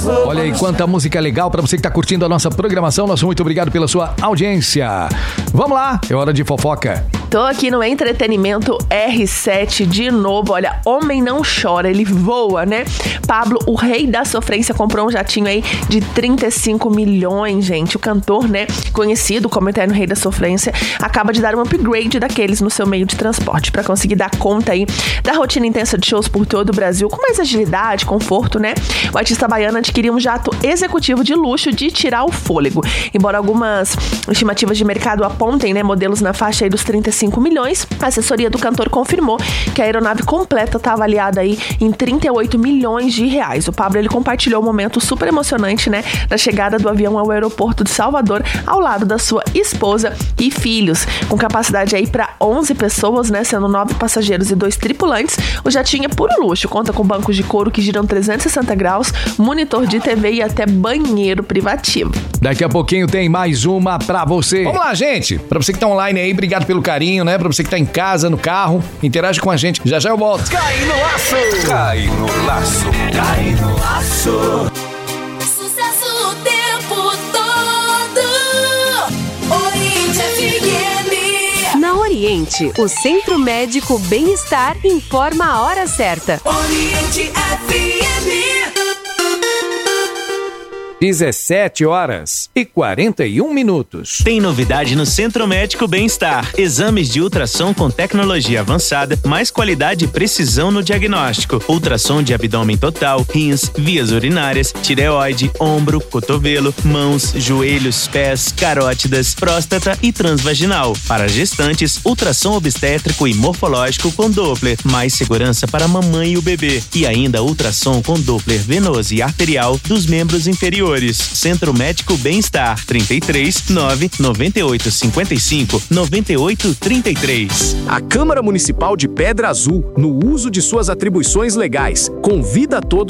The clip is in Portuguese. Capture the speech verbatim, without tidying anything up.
Olha aí quanta música legal pra você que tá curtindo a nossa programação. Nosso muito obrigado pela sua audiência. Vamos lá, é hora de fofoca. Tô aqui no Entretenimento R sete de novo. Olha, homem não chora, ele voa, né? Pablo, o rei da sofrência, comprou um jatinho aí de trinta e cinco milhões, gente. O cantor, né, conhecido como Eterno Rei da Sofrência, acaba de dar um upgrade daqueles no seu meio de transporte para conseguir dar conta aí da rotina intensa de shows por todo o Brasil com mais agilidade, conforto, né? O artista baiano adquiriu um jato executivo de luxo de tirar o fôlego. Embora algumas estimativas de mercado apontem, né, modelos na faixa aí dos trinta e cinco milhões, a assessoria do cantor confirmou que a aeronave completa está avaliada aí em trinta e oito milhões de reais. O Pablo, ele compartilhou um momento super emocionante, né, da chegada do avião ao aeroporto de Salvador ao lado da sua esposa e filhos. Com capacidade aí para onze pessoas, né, sendo nove passageiros e dois tripulantes, o jatinho é puro luxo, conta com bancos de couro que giram trezentos e sessenta graus, monitor de T V e até banheiro privativo. Daqui a pouquinho tem mais uma pra você. Vamos lá, gente. Pra você que tá online aí, obrigado pelo carinho, né? Pra você que tá em casa, no carro, interage com a gente. Já já eu volto. Cai no laço. Cai no laço. Cai no laço. Sucesso o tempo todo. Oriente F M. Na Oriente, o Centro Médico Bem-Estar informa a hora certa. Oriente F M. dezessete horas e quarenta e um minutos. Tem novidade no Centro Médico Bem-Estar. Exames de ultrassom com tecnologia avançada, mais qualidade e precisão no diagnóstico. Ultrassom de abdômen total, rins, vias urinárias, tireoide, ombro, cotovelo, mãos, joelhos, pés, carótidas, próstata e transvaginal. Para gestantes, ultrassom obstétrico e morfológico com Doppler, mais segurança para a mamãe e o bebê. E ainda ultrassom com Doppler venoso e arterial dos membros inferiores. Centro Médico Bem-Estar, trinta e três, nove, noventa e oito, cinquenta e cinco, noventa e oito, trinta e três. A Câmara Municipal de Pedra Azul, no uso de suas atribuições legais, convida a todos